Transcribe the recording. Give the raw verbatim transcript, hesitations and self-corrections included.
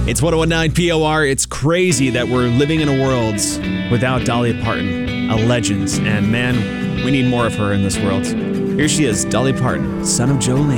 It's one oh one point nine P O R. It's crazy that we're living in a world without Dolly Parton, a legend. And man, we need more of her in this world. Here she is, Dolly Parton, son of Jolene.